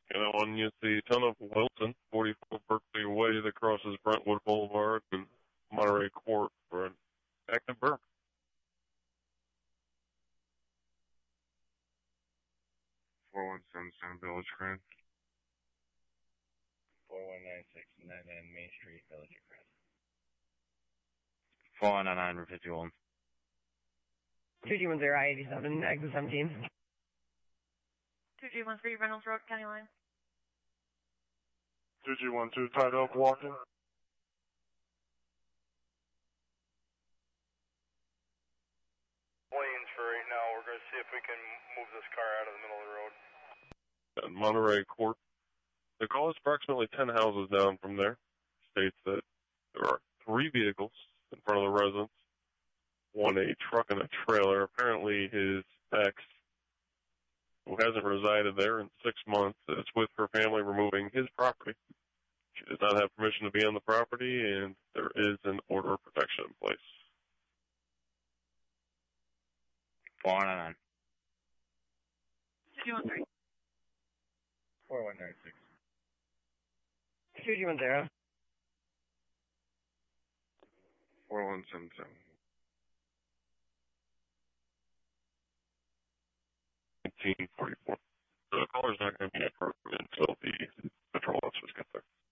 And that one, you see Ton of Wilson, 44 Berkeley Way that crosses Brentwood Boulevard and Monterey Court for an active burp. 4177 Village Grand. 4196 99 Main Street, Village of Crest. 4199 Route 51. 2G10 I-87, exit 17. 2G13 Reynolds Road, County Line. 2G12 Tide Oak walking. Lanes for right now. We're going to see if we can move this car out of the middle of the road. At Monterey Court. The call is approximately 10 houses down from there. States that there are 3 vehicles in front of the residence. One a truck and a trailer. Apparently his ex, who hasn't resided there in 6 months, is with her family removing his property. She does not have permission to be on the property, and there is an order of protection in place. 4199. 2G13. 4196. 2G10. 4177. 1944. So the caller's not going to be appropriate until the patrol officers get there.